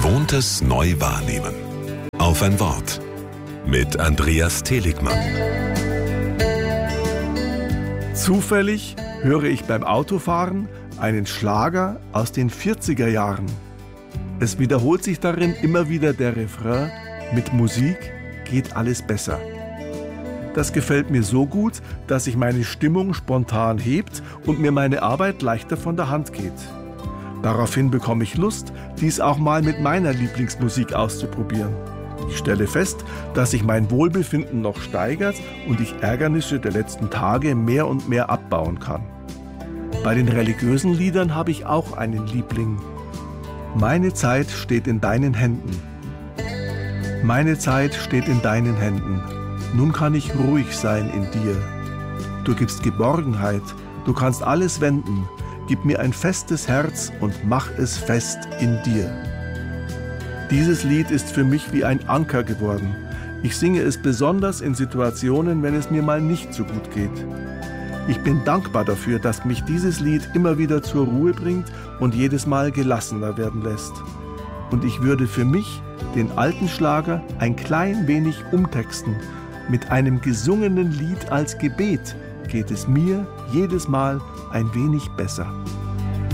Gewohntes neu wahrnehmen. Auf ein Wort. Mit Andreas Seligmann. Zufällig höre ich beim Autofahren einen Schlager aus den 40er Jahren. Es wiederholt sich darin immer wieder der Refrain: Mit Musik geht alles besser. Das gefällt mir so gut, dass sich meine Stimmung spontan hebt und mir meine Arbeit leichter von der Hand geht. Daraufhin bekomme ich Lust, dies auch mal mit meiner Lieblingsmusik auszuprobieren. Ich stelle fest, dass sich mein Wohlbefinden noch steigert und ich Ärgernisse der letzten Tage mehr und mehr abbauen kann. Bei den religiösen Liedern habe ich auch einen Liebling. Meine Zeit steht in deinen Händen. Meine Zeit steht in deinen Händen. Nun kann ich ruhig sein in dir. Du gibst Geborgenheit, du kannst alles wenden. Gib mir ein festes Herz und mach es fest in dir. Dieses Lied ist für mich wie ein Anker geworden. Ich singe es besonders in Situationen, wenn es mir mal nicht so gut geht. Ich bin dankbar dafür, dass mich dieses Lied immer wieder zur Ruhe bringt und jedes Mal gelassener werden lässt. Und ich würde für mich den alten Schlager ein klein wenig umtexten. Mit einem gesungenen Lied als Gebet geht es mir jedes Mal ein wenig besser.